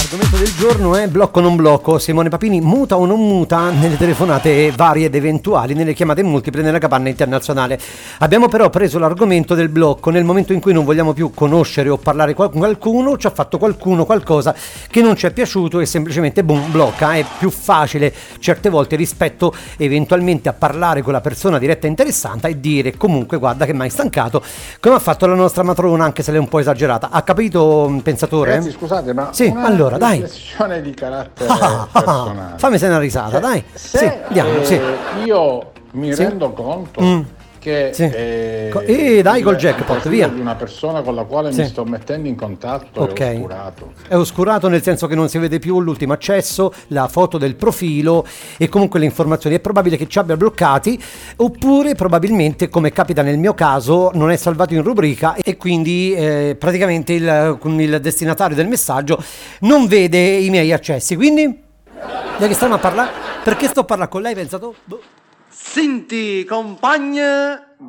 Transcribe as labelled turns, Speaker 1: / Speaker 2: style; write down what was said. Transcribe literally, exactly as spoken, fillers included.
Speaker 1: L'argomento del giorno è blocco o non blocco. Simone Papini muta o non muta nelle telefonate varie ed eventuali, nelle chiamate multiple nella capanna internazionale. Abbiamo però preso l'argomento del blocco nel momento in cui non vogliamo più conoscere o parlare con qualcuno, ci ha fatto qualcuno qualcosa che non ci è piaciuto e semplicemente boom, blocca. È più facile certe volte rispetto eventualmente a parlare con la persona diretta interessata e dire comunque guarda che mi hai stancato, come ha fatto la nostra matrona, anche se lei è un po' esagerata. Ha capito, pensatore?
Speaker 2: Ragazzi, scusate, ma
Speaker 1: sì,
Speaker 2: una
Speaker 1: allora, dai.
Speaker 2: riflessione di carattere personale.
Speaker 1: Fammi se una risata,
Speaker 2: Cioè,
Speaker 1: dai.
Speaker 2: Se
Speaker 1: Sì, andiamo,
Speaker 2: eh,
Speaker 1: sì.
Speaker 2: io mi
Speaker 1: Sì.
Speaker 2: rendo conto
Speaker 1: Mm.
Speaker 2: che
Speaker 1: Sì.
Speaker 2: eh,
Speaker 1: Co- eh, dai col
Speaker 2: il
Speaker 1: jackpot,
Speaker 2: profilo
Speaker 1: via.
Speaker 2: di una persona con la quale
Speaker 1: Sì.
Speaker 2: mi sto mettendo in contatto
Speaker 1: Ok.
Speaker 2: è oscurato.
Speaker 1: È oscurato nel senso che non si vede più l'ultimo accesso, la foto del profilo e comunque le informazioni. È probabile che ci abbia bloccati, oppure probabilmente, come capita nel mio caso, non è salvato in rubrica e quindi eh, praticamente il, il destinatario del messaggio non vede i miei accessi. Quindi, di che stiamo a parlare? Perché sto a parlare con lei, pensato? Boh.
Speaker 3: Senti, compagna,